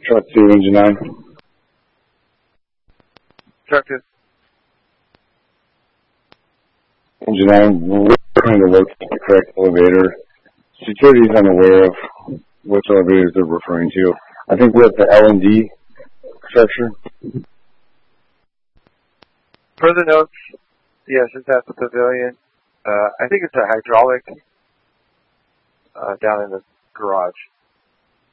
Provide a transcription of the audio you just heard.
Truck 2, Engine 9. Truck 2. Engine 9, we're trying to locate the correct elevator. Security is unaware of which elevators they're referring to. I think we're at the L&D structure. Further notes, yes, it's at the pavilion. I think it's a hydraulic down in the garage.